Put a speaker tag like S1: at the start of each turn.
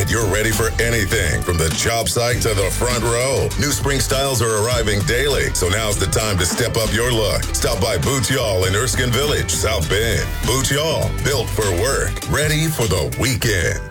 S1: and you're ready for anything from the job site to the front row. New spring styles are arriving daily, so now's the time to step up your look. Stop by Boots Y'all in Erskine Village, South Bend. Boots Y'all, built for work, ready for the weekend.